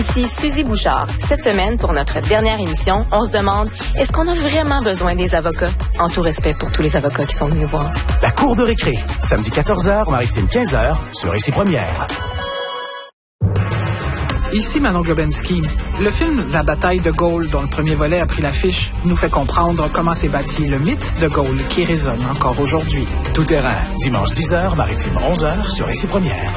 Ici Suzy Bouchard. Cette semaine, pour notre dernière émission, on se demande, est-ce qu'on a vraiment besoin des avocats? En tout respect pour tous les avocats qui sont venus nous voir. La cour de récré, samedi 14h, Maritime 15h, sur Ici Première. Ici Manon Globensky. Le film La bataille de Gaulle, dont le premier volet a pris l'affiche, nous fait comprendre comment s'est bâti le mythe de Gaulle qui résonne encore aujourd'hui. Tout terrain, dimanche 10h, Maritime 11h, sur Ici Première.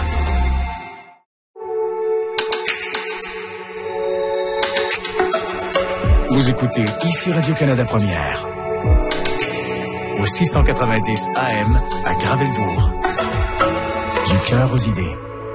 Vous écoutez Ici Radio-Canada Première. Au 690 AM à Gravelbourg. Du cœur aux idées.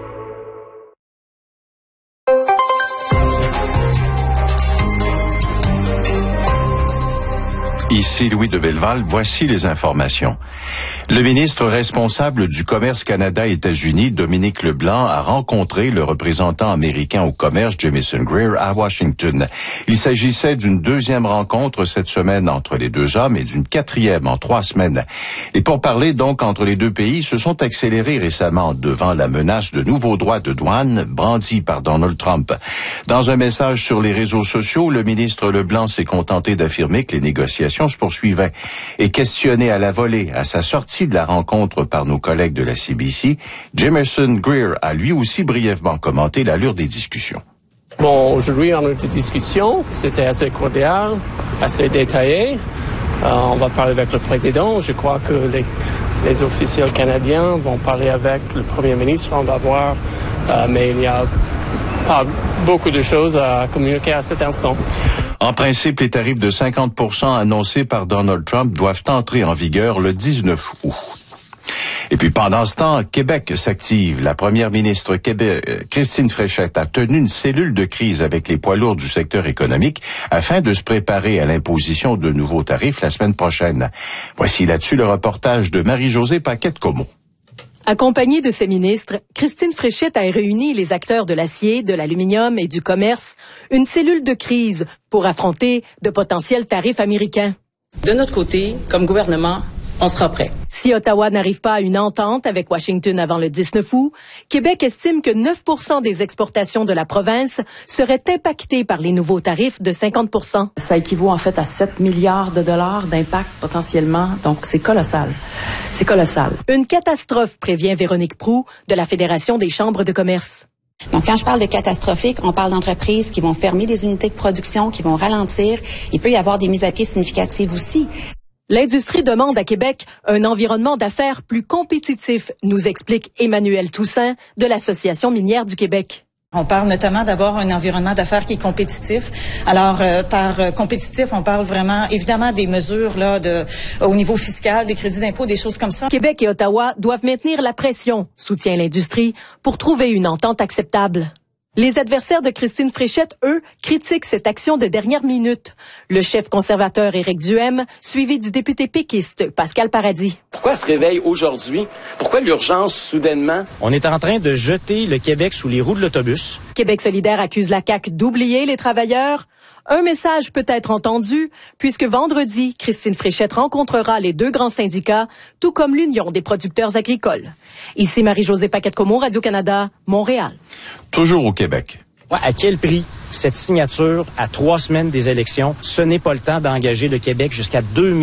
Ici Louis de Belleval, voici les informations. Le ministre responsable du commerce Canada-États-Unis, Dominique Leblanc, a rencontré le représentant américain au commerce, Jamieson Greer, à Washington. Il s'agissait d'une deuxième rencontre cette semaine entre les deux hommes et d'une quatrième en 3 semaines. Les pourparlers donc entre les deux pays se sont accélérés récemment devant la menace de nouveaux droits de douane brandis par Donald Trump. Dans un message sur les réseaux sociaux, le ministre Leblanc s'est contenté d'affirmer que les négociations se poursuivait. Et questionné à la volée à sa sortie de la rencontre par nos collègues de la CBC, Jamieson Greer a lui aussi brièvement commenté l'allure des discussions. Bon, aujourd'hui, on a eu des discussions. C'était assez cordial, assez détaillé. On va parler avec le président. Je crois que les officiels canadiens vont parler avec le premier ministre. On va voir. Mais il n'y a pas beaucoup de choses à communiquer à cet instant. En principe, les tarifs de 50% annoncés par Donald Trump doivent entrer en vigueur le 19 août. Et puis pendant ce temps, Québec s'active. La première ministre Christine Fréchette a tenu une cellule de crise avec les poids lourds du secteur économique afin de se préparer à l'imposition de nouveaux tarifs la semaine prochaine. Voici là-dessus le reportage de Marie-Josée Paquette-Comeau. Accompagnée de ses ministres, Christine Fréchette a réuni les acteurs de l'acier, de l'aluminium et du commerce, une cellule de crise pour affronter de potentiels tarifs américains. De notre côté, comme gouvernement, on sera prêt. Si Ottawa n'arrive pas à une entente avec Washington avant le 19 août, Québec estime que 9% des exportations de la province seraient impactées par les nouveaux tarifs de 50%. Ça équivaut en fait à 7 milliards de dollars d'impact potentiellement, donc c'est colossal. C'est colossal. Une catastrophe, prévient Véronique Proulx de la Fédération des chambres de commerce. Donc, quand je parle de catastrophique, on parle d'entreprises qui vont fermer des unités de production, qui vont ralentir. Il peut y avoir des mises à pied significatives aussi. L'industrie demande à Québec un environnement d'affaires plus compétitif, nous explique Emmanuel Toussaint de l'Association minière du Québec. On parle notamment d'avoir un environnement d'affaires qui est compétitif. Alors, par compétitif, on parle vraiment, évidemment, des mesures là au niveau fiscal, des crédits d'impôt, des choses comme ça. Québec et Ottawa doivent maintenir la pression, soutient l'industrie, pour trouver une entente acceptable. Les adversaires de Christine Fréchette, eux, critiquent cette action de dernière minute. Le chef conservateur Éric Duhaime, suivi du député péquiste Pascal Paradis. Pourquoi se réveille aujourd'hui? Pourquoi l'urgence soudainement? On est en train de jeter le Québec sous les roues de l'autobus. Québec solidaire accuse la CAQ d'oublier les travailleurs. Un message peut être entendu, puisque vendredi, Christine Fréchette rencontrera les 2 grands syndicats, tout comme l'Union des producteurs agricoles. Ici Marie-Josée Paquette-Comeau, Radio-Canada, Montréal. Toujours au Québec. Ouais, à quel prix? Cette signature à 3 semaines des élections, ce n'est pas le temps d'engager le Québec jusqu'à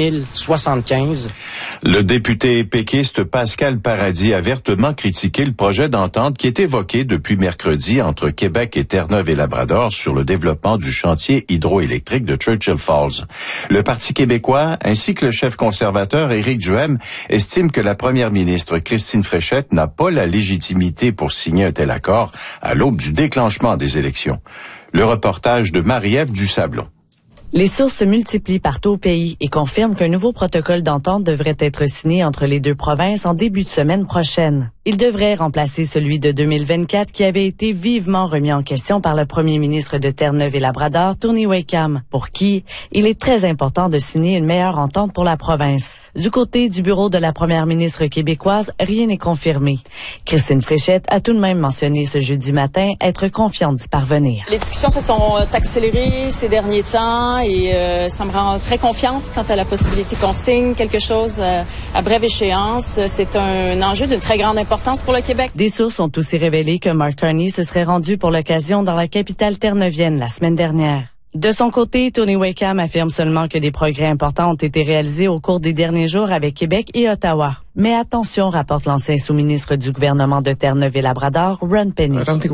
2075. Le député péquiste Pascal Paradis a vertement critiqué le projet d'entente qui est évoqué depuis mercredi entre Québec et Terre-Neuve et Labrador sur le développement du chantier hydroélectrique de Churchill Falls. Le Parti québécois ainsi que le chef conservateur Éric Duhaime estiment que la première ministre Christine Fréchette n'a pas la légitimité pour signer un tel accord à l'aube du déclenchement des élections. Le reportage de Marie-Ève Dusablon. Les sources se multiplient partout au pays et confirment qu'un nouveau protocole d'entente devrait être signé entre les 2 provinces en début de semaine prochaine. Il devrait remplacer celui de 2024 qui avait été vivement remis en question par le premier ministre de Terre-Neuve et Labrador, Tony Wakeham, pour qui il est très important de signer une meilleure entente pour la province. Du côté du bureau de la première ministre québécoise, rien n'est confirmé. Christine Fréchette a tout de même mentionné ce jeudi matin être confiante d'y parvenir. Les discussions se sont accélérées ces derniers temps et ça me rend très confiante quant à la possibilité qu'on signe quelque chose à brève échéance. C'est un enjeu d'une très grande importance importance pour le Québec. Des sources ont aussi révélé que Mark Carney se serait rendu pour l'occasion dans la capitale terre-neuvienne la semaine dernière. De son côté, Tony Wakeham affirme seulement que des progrès importants ont été réalisés au cours des derniers jours avec Québec et Ottawa. Mais attention, rapporte l'ancien sous-ministre du gouvernement de Terre-Neuve-et-Labrador, Ron Penny.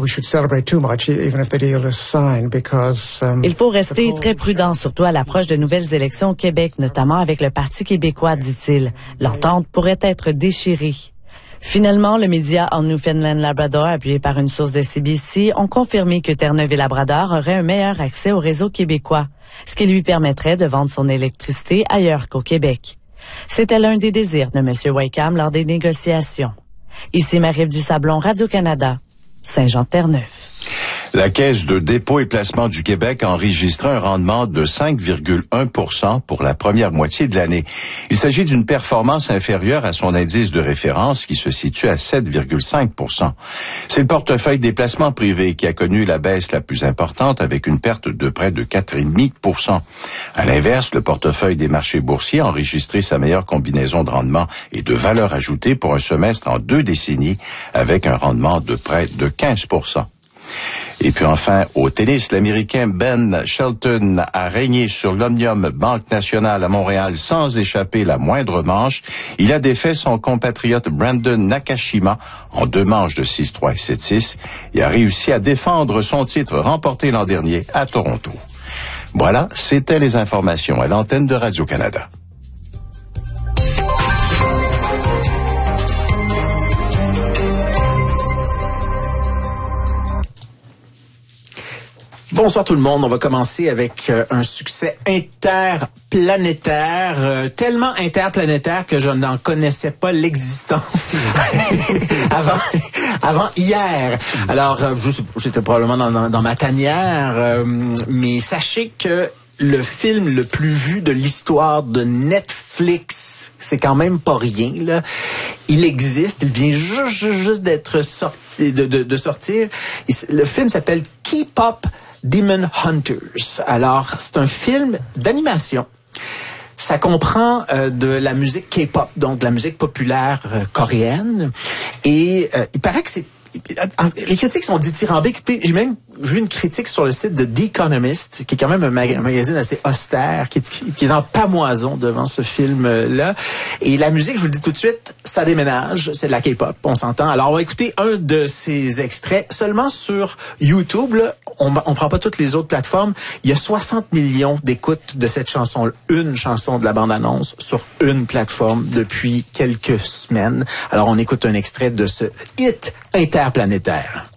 Il faut rester très prudent, surtout à l'approche de nouvelles élections au Québec, notamment avec le Parti québécois, dit-il. L'entente pourrait être déchirée. Finalement, le média en Newfoundland-Labrador, appuyé par une source de CBC, ont confirmé que Terre-Neuve-et-Labrador aurait un meilleur accès au réseau québécois, ce qui lui permettrait de vendre son électricité ailleurs qu'au Québec. C'était l'un des désirs de M. Wakeham lors des négociations. Ici Marie-Ève Dusablon, Radio-Canada, Saint-Jean-Terre-Neuve. La Caisse de dépôt et placement du Québec a enregistré un rendement de 5,1% pour la première moitié de l'année. Il s'agit d'une performance inférieure à son indice de référence qui se situe à 7,5%. C'est le portefeuille des placements privés qui a connu la baisse la plus importante avec une perte de près de 4,5%. À l'inverse, le portefeuille des marchés boursiers a enregistré sa meilleure combinaison de rendement et de valeur ajoutée pour un semestre en 2 décennies avec un rendement de près de 15%. Et puis enfin, au tennis, l'Américain Ben Shelton a régné sur l'Omnium Banque Nationale à Montréal sans échapper la moindre manche. Il a défait son compatriote Brandon Nakashima en 2 manches de 6-3 et 7-6 et a réussi à défendre son titre remporté l'an dernier à Toronto. Voilà, c'était les informations à l'antenne de Radio-Canada. Bonsoir tout le monde. On va commencer avec un succès interplanétaire, tellement interplanétaire que je n'en connaissais pas l'existence avant hier. Alors, j'étais probablement dans ma tanière, mais sachez que le film le plus vu de l'histoire de Netflix, c'est quand même pas rien, là. Il existe, il vient juste d'être sorti, de sortir. Le film s'appelle K-Pop Demon Hunters. Alors, c'est un film d'animation. Ça comprend de la musique K-pop, donc de la musique populaire coréenne. Et il paraît que les critiques sont dithyrambiques. J'ai même vu une critique sur le site de The Economist, qui est quand même un magazine assez austère, qui est en pamoison devant ce film-là. Et la musique, je vous le dis tout de suite, ça déménage. C'est de la K-pop, on s'entend. Alors, on va écouter un de ces extraits seulement sur YouTube. Là, on prend pas toutes les autres plateformes. Il y a 60 millions d'écoutes de cette chanson, une chanson de la bande-annonce sur une plateforme depuis quelques semaines. Alors, on écoute un extrait de ce hit interplanétaire.